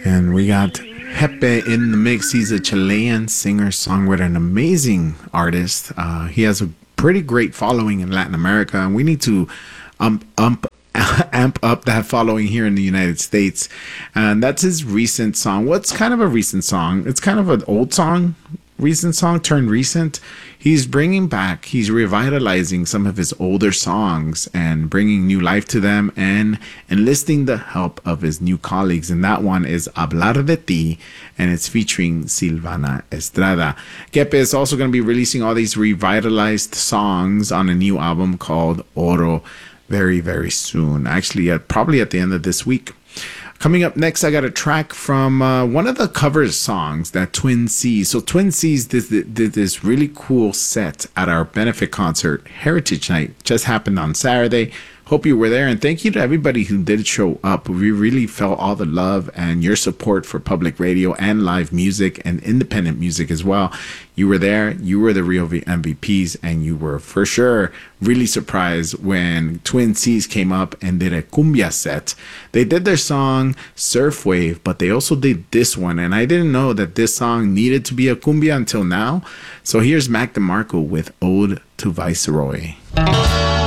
And we got Jepe in the mix. He's a Chilean singer, songwriter, an amazing artist. He has a pretty great following in Latin America, and we need to amp up that following here in the United States. And that's his recent song. What's kind of a recent song? It's kind of an old song, recent song turned recent. He's he's revitalizing some of his older songs and bringing new life to them and enlisting the help of his new colleagues. And that one is Hablar de Ti, and it's featuring Silvana Estrada. Kepe is also going to be releasing all these revitalized songs on a new album called Oro very, very soon. Actually, probably at the end of this week. Coming up next, I got a track from one of the cover songs that Twin Seas. So Twin Seas did this really cool set at our benefit concert, Heritage Night. Just happened on Saturday. Hope you were there, and thank you to everybody who did show up. We really felt all the love and your support for public radio and live music and independent music as well. You were there, you were the real MVPs, and you were for sure really surprised when Twin Seas came up and did a cumbia set. They did their song Surf Wave, but they also did this one, and I didn't know that this song needed to be a cumbia until now. So here's Mac DeMarco with Ode to Viceroy.